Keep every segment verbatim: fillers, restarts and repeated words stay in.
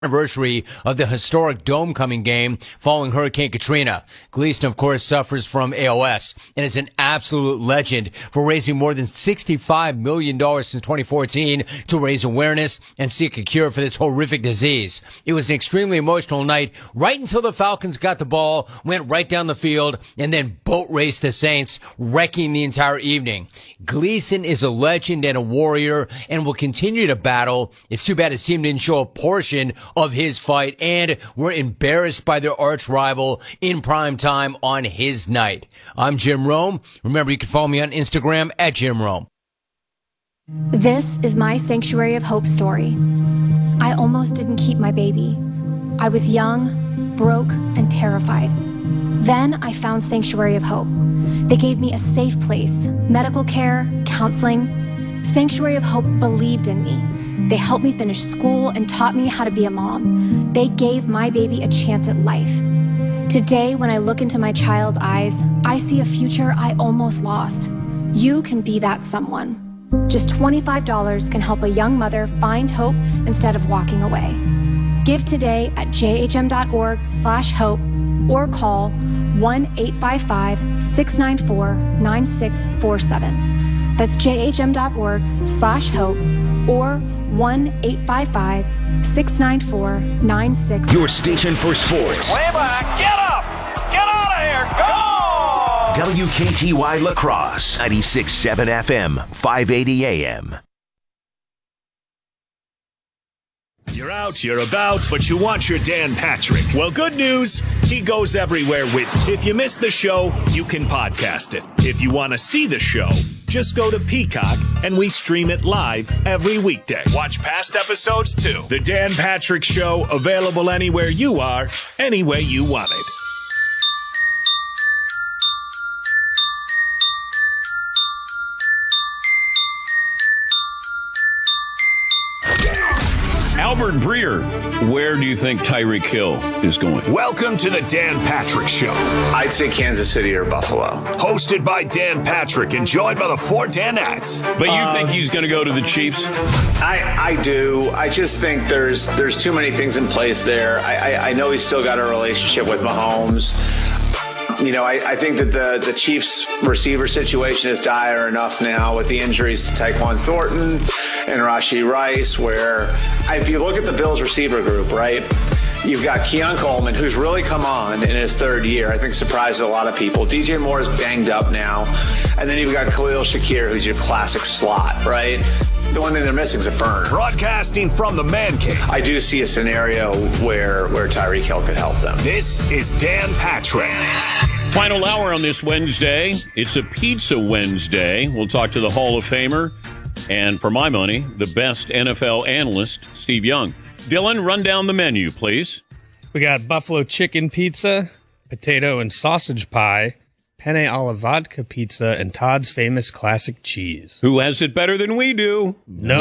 Anniversary of the historic Dome-coming game following Hurricane Katrina. Gleason, of course, suffers from A L S and is an absolute legend for raising more than sixty-five million dollars since twenty fourteen to raise awareness and seek a cure for this horrific disease. It was an extremely emotional night right until the Falcons got the ball, went right down the field, and then boat raced the Saints, wrecking the entire evening. Gleason is a legend and a warrior and will continue to battle. It's too bad his team didn't show a portion of his fight and were embarrassed by their arch rival in prime time on his night. I'm Jim Rome. Remember, you can follow me on Instagram at Jim Rome. This is my Sanctuary of Hope story. I almost didn't keep my baby. I was young, broke, and terrified. Then I found Sanctuary of Hope. They gave me a safe place, medical care, counseling. Sanctuary of Hope believed in me. They helped me finish school and taught me how to be a mom. They gave my baby a chance at life. Today, when I look into my child's eyes, I see a future I almost lost. You can be that someone. Just twenty-five dollars can help a young mother find hope instead of walking away. Give today at jhm.org slash hope or call one eight five five, six nine four, nine six four seven. That's jhm.org slash hope or one eight five five, six nine four, nine six. Your station for sports. Way back. Get up. Get out of here. Go. W K T Y La Crosse, ninety-six point seven F M, five eighty A M. You're out, you're about, but you want your Dan Patrick. Well, good news, he goes everywhere with you. If you missed the show, you can podcast it. If you want to see the show, just go to Peacock, and we stream it live every weekday. Watch past episodes, too. The Dan Patrick Show, available anywhere you are, any way you want it. Albert Breer, where do you think Tyreek Hill is going? Welcome to the Dan Patrick Show. I'd say Kansas City or Buffalo. Hosted by Dan Patrick and joined by the four Danettes. But you Um, think he's going to go to the Chiefs? I, I do. I just think there's there's too many things in place there. I, I, I know he's still got a relationship with Mahomes. You know, I, I think that the, the Chiefs receiver situation is dire enough now with the injuries to Tyquan Thornton and Rashee Rice, where if you look at the Bills receiver group, right, you've got Keon Coleman, who's really come on in his third year. I think surprised a lot of people. D J Moore is banged up now. And then you've got Khalil Shakir, who's your classic slot, right? The one thing they're missing is a burner. Broadcasting from the Man Cave. I do see a scenario where, where Tyreek Hill could help them. This is Dan Patrick. Final hour on this Wednesday. It's a Pizza Wednesday. We'll talk to the Hall of Famer and, for my money, the best N F L analyst, Steve Young. Dylan, run down the menu, please. We got buffalo chicken pizza, potato and sausage pie, penne alla vodka pizza, and Todd's famous classic cheese. Who has it better than we do?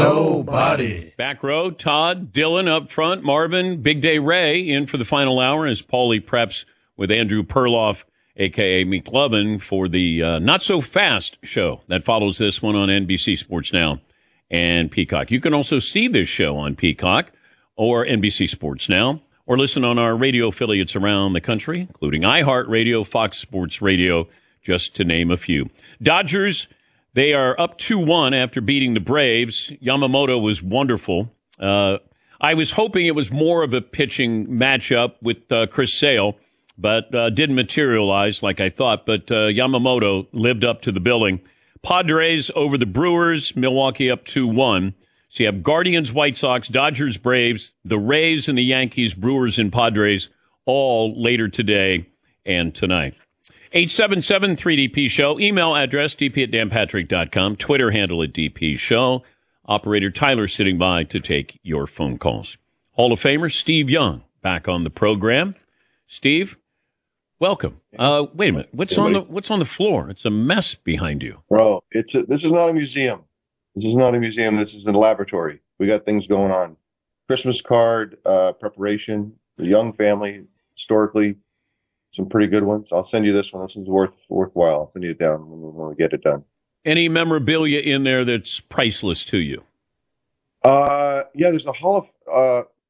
Nobody. Back row, Todd, Dylan up front, Marvin, Big Day Ray in for the final hour as Paulie preps with Andrew Perloff, a k a. McLovin, for the uh, not-so-fast show that follows this one on N B C Sports Now and Peacock. You can also see this show on Peacock or N B C Sports Now, or listen on our radio affiliates around the country, including iHeartRadio, Fox Sports Radio, just to name a few. Dodgers, they are up two one after beating the Braves. Yamamoto was wonderful. Uh, I was hoping it was more of a pitching matchup with uh, Chris Sale, but uh, didn't materialize like I thought. But uh, Yamamoto lived up to the billing. Padres over the Brewers, Milwaukee up two one. So you have Guardians, White Sox, Dodgers, Braves, the Rays and the Yankees, Brewers and Padres, all later today and tonight. eight seven seven three D P Show. Email address, d p at dan patrick dot com. Twitter handle at D P Show. Operator Tyler sitting by to take your phone calls. Hall of Famer Steve Young back on the program. Steve, welcome. Uh, wait a minute. What's on the What's on the floor? It's a mess behind you, bro. It's a, this is not a museum. This is not a museum. This is a laboratory. We got things going on. Christmas card uh, preparation. The Young family, historically, some pretty good ones. I'll send you this one. This is worth worthwhile. I'll send you it down when, when we get it done. Any memorabilia in there that's priceless to you? Uh, yeah, there's a Hall of uh,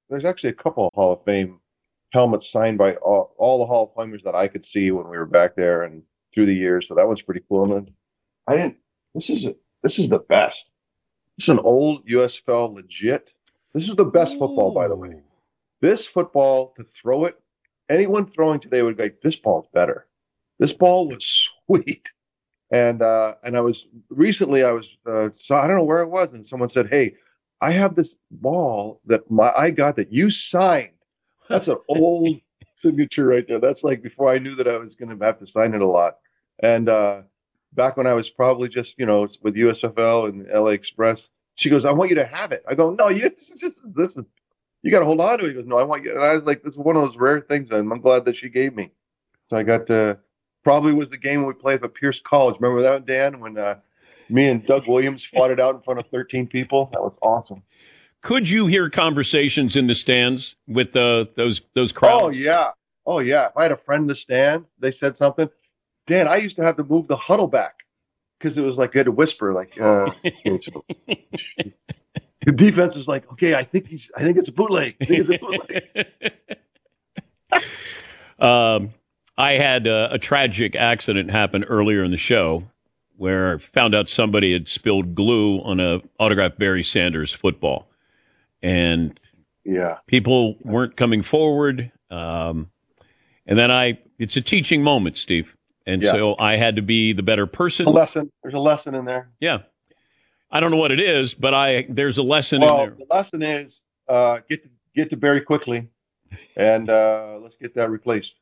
there's actually a couple of Hall of Fame helmets signed by all, all the Hall of Famers that I could see when we were back there and through the years. So that was pretty cool. And then I didn't. This is this is the best. This is an old U S F L legit. This is the best football, by the way. This football, to throw it, anyone throwing today would be like, this ball's better. This ball was sweet. And uh, and I was recently I was uh, so I don't know where it was, and someone said, "Hey, I have this ball that my I got that you signed." That's an old signature right there. That's like before I knew that I was going to have to sign it a lot. And uh, back when I was probably just you know with U S F L and L A Express, she goes, "I want you to have it." I go, "No, you just this is you got to hold on to it." He goes, "No, I want you." And I was like, "This is one of those rare things, and I'm glad that she gave me." So I got to. Probably was the game when we played at Pierce College. Remember that, Dan, when uh, me and Doug Williams fought it out in front of thirteen people? That was awesome. Could you hear conversations in the stands with uh, those those crowds? Oh, yeah. Oh, yeah. If I had a friend in the stand, they said something. Dan, I used to have to move the huddle back because it was like you had to whisper, like, uh, the defense was like, okay, I think he's, I think it's a bootleg. I think it's a bootleg. um, I had a, a tragic accident happen earlier in the show where I found out somebody had spilled glue on a autographed Barry Sanders football. And yeah, people weren't coming forward. Um, and then I, it's a teaching moment, Steve. And yeah. so I had to be the better person. A lesson. There's a lesson in there. Yeah. I don't know what it is, but I, there's a lesson well, in there. The lesson is, uh, get to, get to Barry quickly and, uh, let's get that replaced.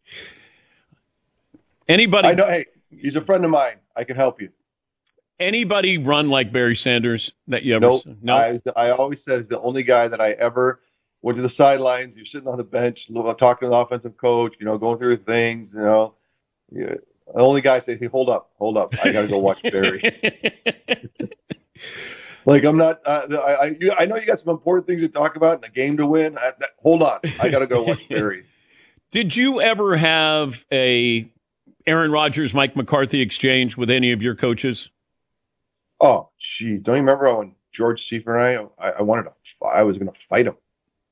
Anybody? I know. Hey, he's a friend of mine. I can help you. Anybody run like Barry Sanders that you ever? Nope. No. I, I always said he's the only guy that I ever went to the sidelines. You're sitting on the bench, talking to the offensive coach. You know, going through things. You know, yeah, the only guy say, "Hey, hold up, hold up. I got to go watch Barry." Like I'm not. Uh, I I, you, I know you got some important things to talk about and a game to win. I, that, hold on, I got to go watch Barry. Did you ever have a Aaron Rodgers, Mike McCarthy exchange with any of your coaches? Oh, gee, don't you remember when George Seifert and I, I, I wanted to, I was going to fight him.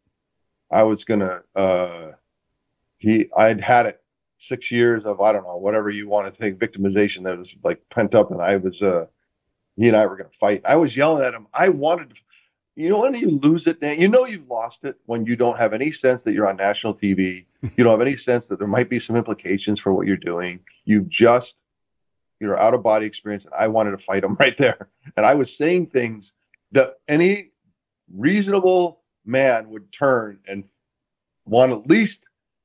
I was going to, uh, he, I'd had it six years of, I don't know, whatever you want to think, victimization that was like pent up. And I was, uh, he and I were going to fight. I was yelling at him. I wanted to, you know, when you lose it, you know, you've lost it when you don't have any sense that you're on national T V. You don't have any sense that there might be some implications for what you're doing. You've just, you're out of body experience. And I wanted to fight him right there. And I was saying things that any reasonable man would turn and want to at least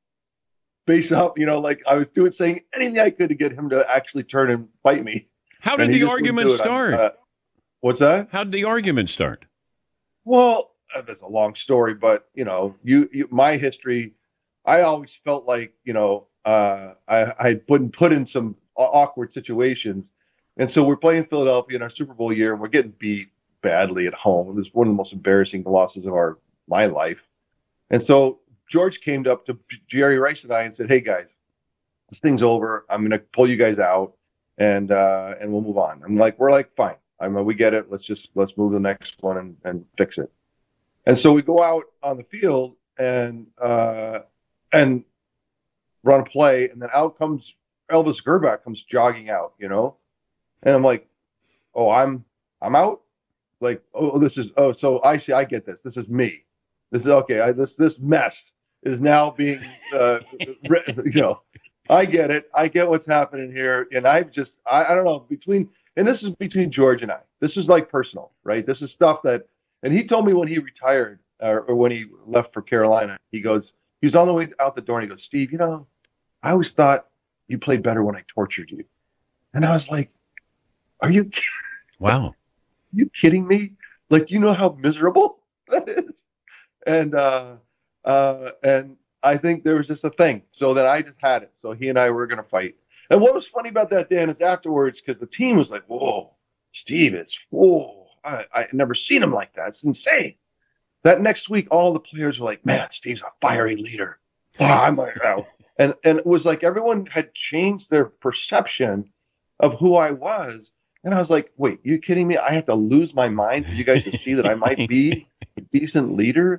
face up, you know, like I was doing, saying anything I could to get him to actually turn and fight me. How did the argument start? Uh, what's that? How did the argument start? Well, uh, that's a long story, but you know, you, you my history, I always felt like, you know, uh, I I had put put in some awkward situations, and so we're playing Philadelphia in our Super Bowl year, and we're getting beat badly at home. It was one of the most embarrassing losses of our my life, and so George came up to Jerry Rice and I and said, "Hey guys, this thing's over. I'm going to pull you guys out, and uh, and we'll move on." I'm like, we're like, fine. I mean, we get it. Let's just let's move to the next one and, and fix it. And so we go out on the field and uh, and run a play, and then out comes Elvis Grbac comes jogging out, you know, and I'm like, oh, I'm I'm out. Like, oh, this is oh, so I see, I get this. This is me. This is okay. I, this this mess is now being, uh, you know, I get it. I get what's happening here, and I've just I, I don't know between. And this is between George and I. This is like personal, right? This is stuff that, and he told me when he retired or, or when he left for Carolina, he goes, he was on the way out the door and he goes, "Steve, you know, I always thought you played better when I tortured you." And I was like, are you kidding? Wow. Are you kidding me? Like, you know how miserable that is? And, uh, uh, and I think there was just a thing. So then I just had it. So he and I were going to fight. And what was funny about that, Dan, is afterwards, because the team was like, "Whoa, Steve, it's whoa, I I never seen him like that. It's insane." That next week, all the players were like, "Man, Steve's a fiery leader." Oh, I'm like, oh. and and it was like everyone had changed their perception of who I was, and I was like, "Wait, you kidding me? I have to lose my mind for you guys to see that I might be a decent leader?"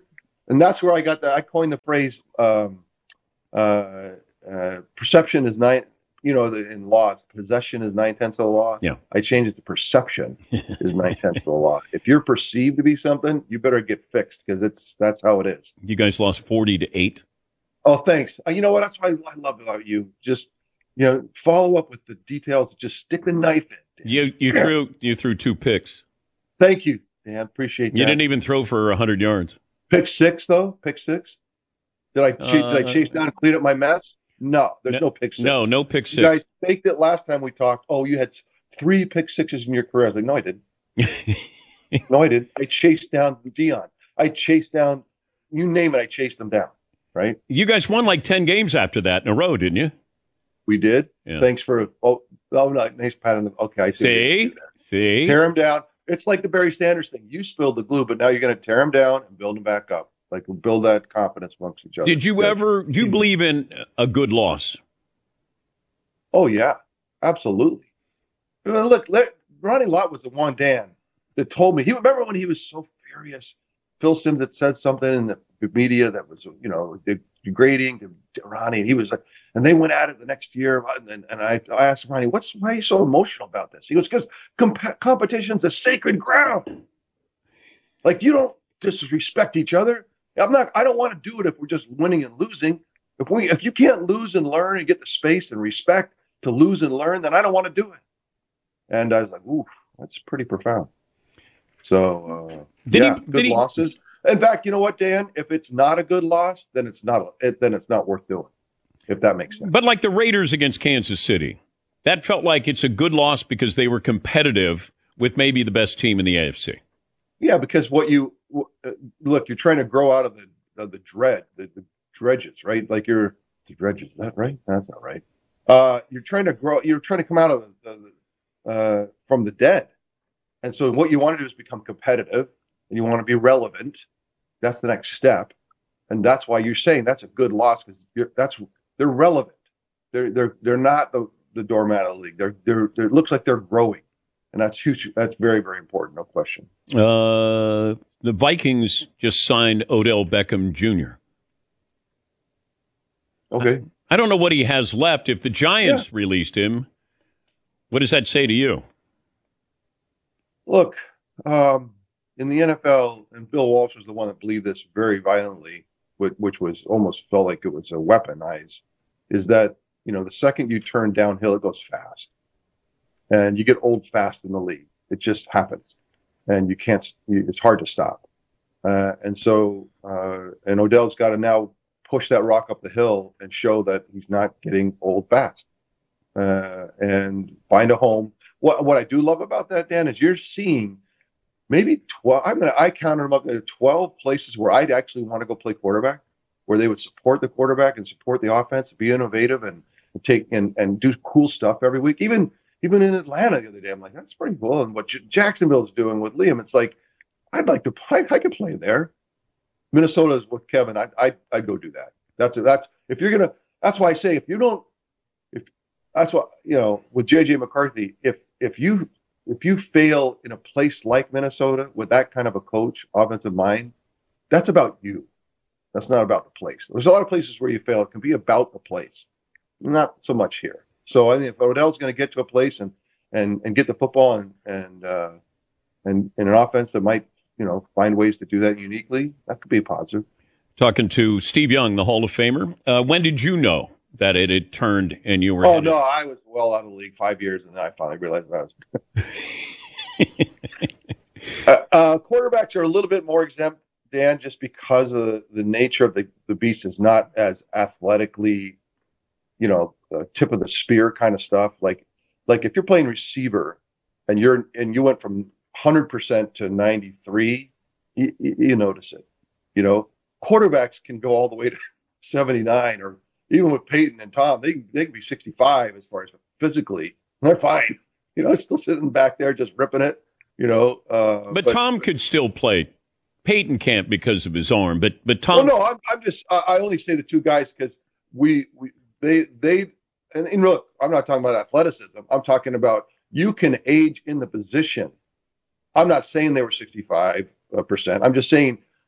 And that's where I got the, I coined the phrase, um, uh, uh, perception is nine, you know, the, in law, it's possession is nine tenths of the law. Yeah. I changed it to perception is nine tenths of the law. If you're perceived to be something, you better get fixed because it's, that's how it is. You guys lost forty to eight. Oh, thanks. Uh, you know what? That's what I, I love about you. Just, you know, follow up with the details. Just stick the knife in. You, you Yeah. threw, you threw two picks. Thank you, Dan. Appreciate that. You didn't even throw for a hundred yards. Pick six, though? Pick six? Did I, ch- Uh, did I chase down and clean up my mess? No, there's No- no, pick six. No, no pick You six. guys faked it last time we talked. Oh, you had three pick sixes in your career. I was like, no, I didn't. No, I didn't. I chased down Dion. I chased down, you name it, I chased them down, right? You guys won like ten games after that in a row, didn't you? We did. Yeah. Thanks for, oh, oh no, nice pat on the, okay, I see. what you See, did there. see. Tear him down. It's like the Barry Sanders thing. You spilled the glue, but now you're going to tear him down and build him back up. Like build that confidence amongst each other. Did you Yeah. ever? Do you believe in a good loss? Oh yeah, absolutely. I mean, look, let, Ronnie Lott was the one, Dan, that told me. He remember when he was so furious. Phil Simms had said something in the media that was, you know, degrading to, to Ronnie, and he was like, and they went at it the next year. And, and I, I asked Ronnie, "What's why are you so emotional about this?" He goes, "Because comp- competition's a sacred ground. Like you don't disrespect each other. I'm not. I don't want to do it if we're just winning and losing. If we, if you can't lose and learn and get the space and respect to lose and learn, then I don't want to do it." And I was like, "Ooh, that's pretty profound." So, uh, Did he- yeah, did good he- losses. In fact, you know what, Dan? If it's not a good loss, then it's not. It, then it's not worth doing. If that makes sense. But like the Raiders against Kansas City, that felt like it's a good loss because they were competitive with maybe the best team in the A F C. Yeah, because what you uh, look, you're trying to grow out of the of the dread, the, the dredges, right? Like you're the dredges. Is that right? That's not right. Uh, you're trying to grow. You're trying to come out of the, the uh, from the dead, and so what you want to do is become competitive, and you want to be relevant. That's the next step, and that's why you're saying that's a good loss because that's they're relevant. They're they're they're not the the doormat of the league. They're they're, they're it looks like they're growing. And that's huge. That's very, very important. No question. Uh, the Vikings just signed Odell Beckham Junior Okay. I don't know what he has left. If the Giants yeah. released him, what does that say to you? Look, um, in the N F L, and Bill Walsh was the one that believed this very violently, which, which was almost felt like it was a weaponized, is that, you know, the second you turn downhill, it goes fast. And you get old fast in the league. It just happens. And you can't, it's hard to stop. Uh, and so, uh, and Odell's got to now push that rock up the hill and show that he's not getting old fast. Uh, and find a home. What what I do love about that, Dan, is you're seeing maybe twelve. I'm gonna I counted them up to twelve places where I'd actually want to go play quarterback, where they would support the quarterback and support the offense, be innovative and, and take and, and do cool stuff every week. Even even in Atlanta the other day, I'm like, that's pretty cool. And what J- Jacksonville's doing with Liam, it's like I'd like to play. I could play there. Minnesota's with Kevin. I I I'd go do that. That's that's if you're gonna. That's why I say if you don't. That's what, you know, with J J McCarthy, if if you if you fail in a place like Minnesota with that kind of a coach, offensive mind, that's about you. That's not about the place. There's a lot of places where you fail. It can be about the place, not so much here. So I think if Odell's going to get to a place and and and get the football and and uh, and in an offense that might, you know, find ways to do that uniquely, that could be a positive. Talking to Steve Young, the Hall of Famer. Uh, when did you know that it had turned and you were? Oh, headed? no, I was well out of the league five years, and then I finally realized that I was. uh, uh, quarterbacks are a little bit more exempt, Dan, just because of the nature of the, the beast is not as athletically, you know, uh, tip of the spear kind of stuff. Like, like if you're playing receiver and you're and you went from one hundred percent to ninety-three, you, you notice it. You know, quarterbacks can go all the way to seventy-nine, or even with Peyton and Tom, they they can be sixty-five as far as physically. They're fine. You know, still sitting back there just ripping it, you know. Uh, but, but Tom but, could still play. Peyton can't because of his arm, but but Tom. Well, no, I'm I'm just I, I only say the two guys because we we they they and, and look, I'm not talking about athleticism. I'm talking about you can age in the position. I'm not saying they were sixty-five percent. I'm just saying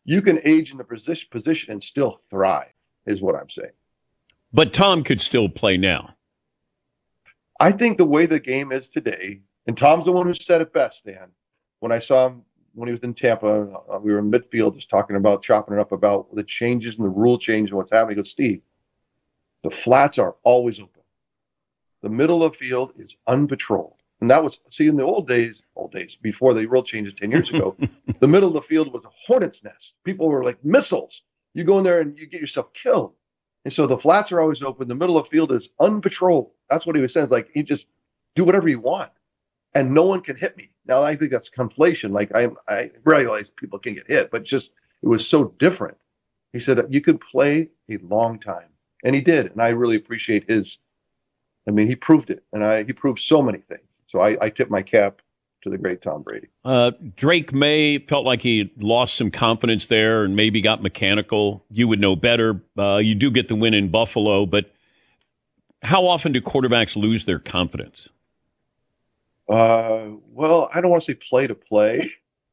you can age in the position, position and still thrive, is what I'm saying. But Tom could still play now. I think the way the game is today, and Tom's the one who said it best, Dan. When I saw him when he was in Tampa, uh, we were in midfield just talking about, chopping it up about the changes and the rule change and what's happening. He goes, Steve, the flats are always open. The middle of the field is unpatrolled. And that was, see, in the old days, old days, before the rule changes ten years ago, the middle of the field was a hornet's nest. People were like missiles. You go in there and you get yourself killed. And so the flats are always open. The middle of the field is unpatrolled. That's what he was saying. It's like, you just do whatever you want. And no one can hit me. Now, I think that's conflation. Like, I I realize people can get hit, but just, it was so different. He said, you could play a long time. And he did. And I really appreciate his, I mean, he proved it. And I he proved so many things. So I, I tip my cap to the great Tom Brady. Uh, Drake May felt like he lost some confidence there and maybe got mechanical. You would know better. Uh, you do get the win in Buffalo, but how often do quarterbacks lose their confidence? Uh, well, I don't want to say play to play.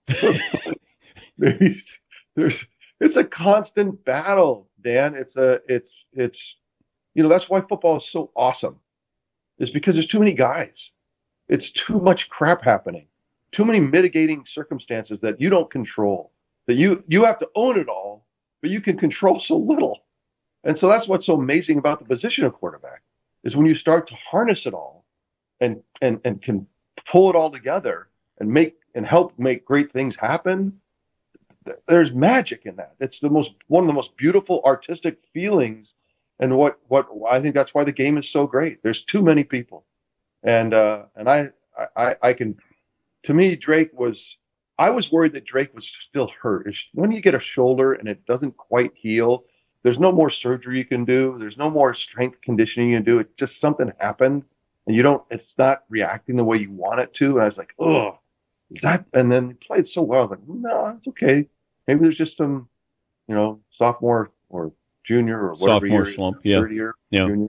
Maybe there's it's a constant battle, Dan. It's a it's it's you know, that's why football is so awesome. Is because there's too many guys. It's too much crap happening. Too many mitigating circumstances that you don't control. That you you have to own it all, but you can control so little. And so that's what's so amazing about the position of quarterback is when you start to harness it all and and and can pull it all together and make and help make great things happen. There's magic in that. It's the most one of the most beautiful artistic feelings, and what what I think that's why the game is so great. There's too many people, and uh, and I, I I can, to me, Drake was. I was worried that Drake was still hurt. When you get a shoulder and it doesn't quite heal, there's no more surgery you can do. There's no more strength conditioning you can do. It just something happened. And you don't, it's not reacting the way you want it to. And I was like, oh, is that, and then he played so well. I was like, no, it's okay. Maybe there's just some, you know, sophomore or junior or whatever sophomore year, slump, yeah, third year, yeah, junior,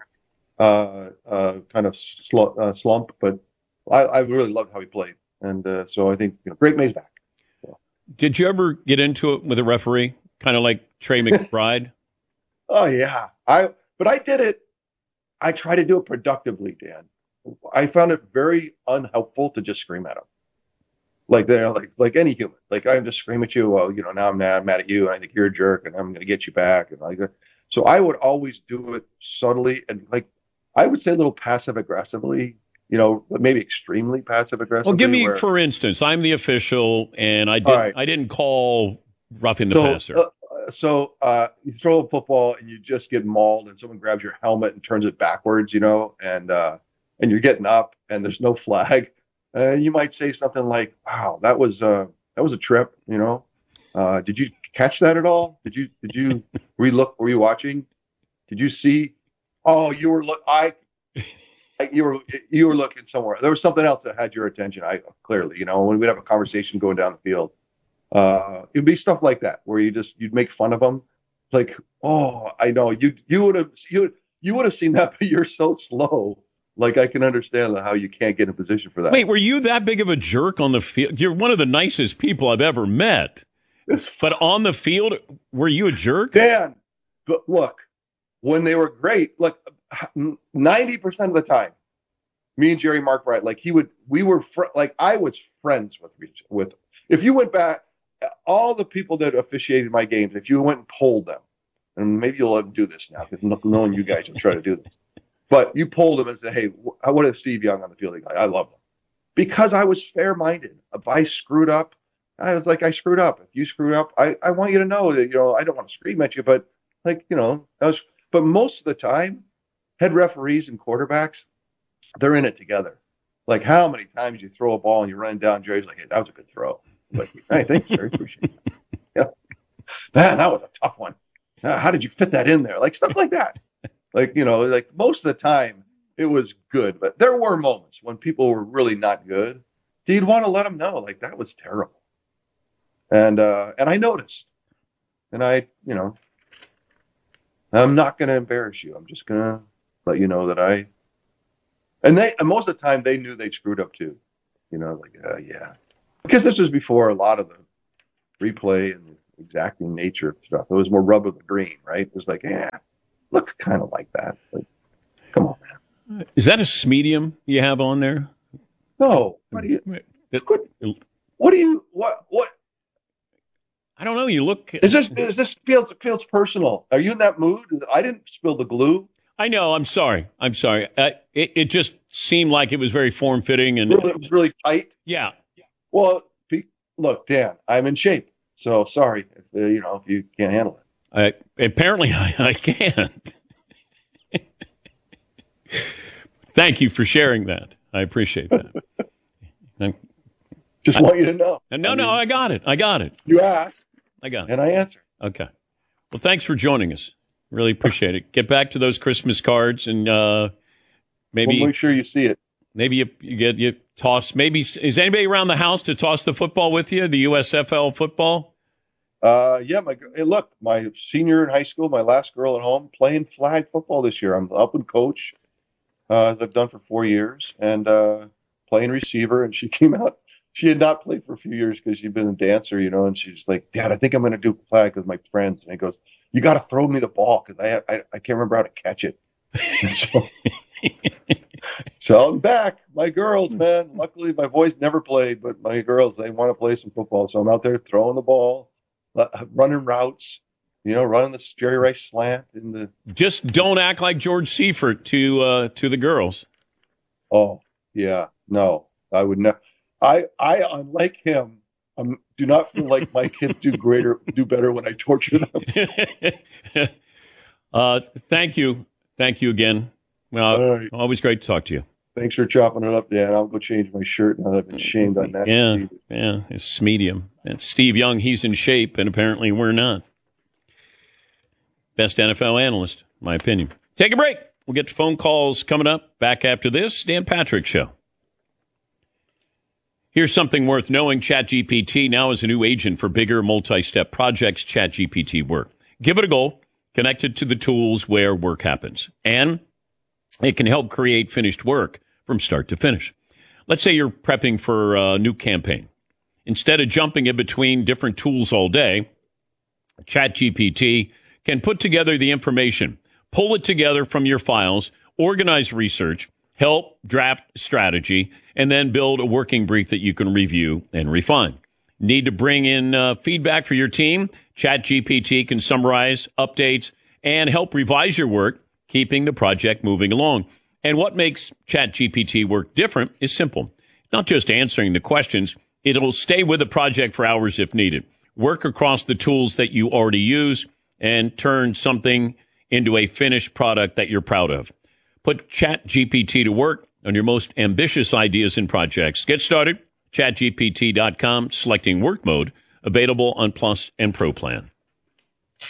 uh, uh, kind of sl- uh, slump. But I, I really loved how he played. And uh, so I think, you know, Drake May's back. So. Did you ever get into it with a referee, kind of like Trey McBride? Oh, yeah. I, but I did it. I try to do it productively, Dan. I found it very unhelpful to just scream at them, like they're like like any human. Like I just scream at you. Well, you know, now I'm mad, mad at you, and I think you're a jerk, and I'm going to get you back, and like that. So I would always do it subtly, and like I would say a little passive aggressively, you know, maybe extremely passive aggressively. Well, give me, where, for instance, I'm the official, and I didn't right. I didn't call roughing the so, passer. Uh, so uh, you throw a football and you just get mauled, and someone grabs your helmet and turns it backwards, you know, and. uh and you're getting up and there's no flag, uh, you might say something like, wow, that was uh that was a trip, you know. Uh, did you catch that at all? Did you did you relook? Were you watching? Did you see? Oh, you were look I, I you were you were looking somewhere. There was something else that had your attention. I clearly, you know, when we'd have a conversation going down the field, uh, it'd be stuff like that where you just you'd make fun of them, like, oh, I know you you would have you you would have seen that, but you're so slow. Like, I can understand how you can't get in position for that. Wait, were you that big of a jerk on the field? You're one of the nicest people I've ever met. But on the field, were you a jerk? Dan, but look, when they were great, look, ninety percent of the time, me and Jerry Markwright, like he would, we were, fr- like I was friends with, with, if you went back, all the people that officiated my games, if you went and polled them, and maybe you'll let them do this now, because knowing you guys will try to do this. But you polled him and said, hey, what is Steve Young on the field? I love him. Because I was fair-minded. If I screwed up, I was like, I screwed up. If you screwed up, I, I want you to know that, you know, I don't want to scream at you, but like, you know, that was, but most of the time, head referees and quarterbacks, they're in it together. Like how many times you throw a ball and you run down, Jerry's like, hey, that was a good throw. I'm like, hey, thanks, Jerry. Appreciate it. Yeah. Man, that was a tough one. How did you fit that in there? Like stuff like that. Like, you know, like most of the time it was good, but there were moments when people were really not good. You'd want to let them know, like, that was terrible. And, uh, and I noticed, and I, you know, I'm not going to embarrass you. I'm just going to let you know that I, and they, and most of the time they knew they screwed up too, you know, like, uh, yeah, because this was before a lot of the replay and exacting nature of stuff. It was more rub of the green, right? It was like, yeah, looks kind of like that. Like, come on, man. Is that a medium you have on there? No. What do you? It, what, what do you? What? What? I don't know. You look. Is this? Is this feels feels personal? Are you in that mood? I didn't spill the glue. I know. I'm sorry. I'm sorry. Uh, it it just seemed like it was very form fitting and it was really tight. Yeah. Well, look, Dan, I'm in shape. So sorry if uh, you know if you can't handle it. I, apparently, I, I can't. Thank you for sharing that. I appreciate that. Just I, want you to know. No, I mean, no, I got it. I got it. You asked. I got it. And I answered. Okay. Well, thanks for joining us. Really appreciate it. Get back to those Christmas cards and uh, maybe we'll make sure you see it. Maybe you, you get you toss. Maybe is anybody around the house to toss the football with you? The U S F L football. Uh, yeah. My hey, look, my senior in high school, my last girl at home, playing flag football this year. I'm up and coach, uh, as I've done for four years, and uh, playing receiver. And she came out. She had not played for a few years because she'd been a dancer, you know. And she's like, "Dad, I think I'm going to do flag with my friends." And he goes, "You got to throw me the ball because I, I I can't remember how to catch it." so, so I'm back. My girls, man. Luckily, my boys never played, but my girls, they want to play some football. So I'm out there throwing the ball, uh, running routes, you know, running the Jerry Rice slant in the. Just don't act like George Seifert to uh, to the girls. Oh yeah, no, I would not. I I unlike him. Um, do not feel like my kids do greater, do better when I torture them. uh, thank you, thank you again. Well, right. Always great to talk to you. Thanks for chopping it up, Dan. I'll go change my shirt now that I've been shamed on that. Yeah, yeah, it's medium. And Steve Young, he's in shape, and apparently we're not. Best N F L analyst, in my opinion. Take a break. We'll get to phone calls coming up. Back after this, Dan Patrick Show. Here's something worth knowing. ChatGPT now is a new agent for bigger multi-step projects. ChatGPT Work. Give it a go. Connect it to the tools where work happens. And it can help create finished work from start to finish. Let's say you're prepping for a new campaign. Instead of jumping in between different tools all day, ChatGPT can put together the information, pull it together from your files, organize research, help draft strategy, and then build a working brief that you can review and refine. Need to bring in uh, feedback for your team? ChatGPT can summarize updates and help revise your work, keeping the project moving along. And what makes ChatGPT Work different is simple. Not just answering the questions, it'll stay with the project for hours if needed. Work across the tools that you already use and turn something into a finished product that you're proud of. Put ChatGPT to work on your most ambitious ideas and projects. Get started, chat G P T dot com, selecting work mode, available on Plus and Pro plan.